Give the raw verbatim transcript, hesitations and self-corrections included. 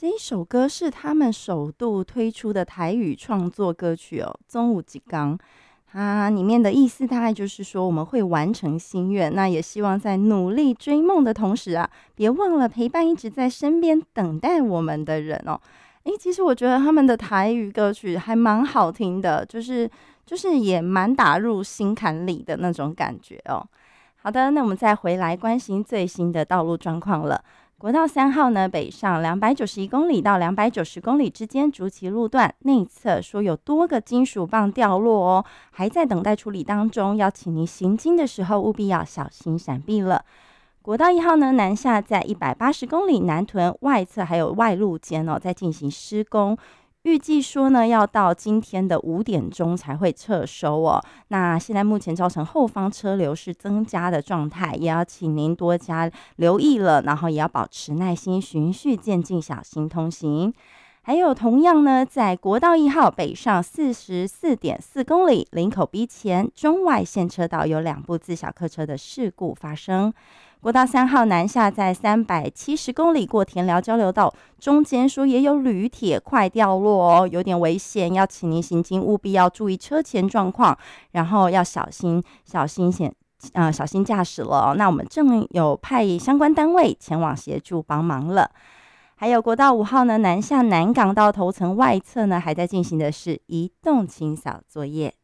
这一首歌是他们首度推出的台语创作歌曲哦，中午吉刚。它里面的意思大概就是说，我们会完成心愿，那也希望在努力追梦的同时啊，别忘了陪伴一直在身边等待我们的人哦。诶，其实我觉得他们的台语歌曲还蛮好听的，就是就是也蛮打入心坎里的那种感觉哦。好的，那我们再回来关心最新的道路状况了。国道三号呢，北上两百九十一公里到两百九十公里之间，竹崎路段内侧说有多个金属棒掉落哦，还在等待处理当中，要请您行经的时候务必要小心闪避了。国道一号呢，南下在一百八十公里南屯外侧还有外路间哦，在进行施工。预计说呢，要到今天的五点钟才会撤收哦。那现在目前造成后方车流是增加的状态，也要请您多加留意了，然后也要保持耐心，循序渐进，小心通行。还有同样呢，在国道一号北上四十四点四公里林口 B 前中外线车道有两部自小客车的事故发生。国道三号南下在三百七十公里过田寮交流道，中间说也有铝铁块掉落哦，有点危险，要请您行经务必要注意车前状况，然后要小心小心险呃小心驾驶了哦。那我们正有派相关单位前往协助帮忙了。还有国道五号呢，南下南港到头层外侧呢，还在进行的是移动清扫作业。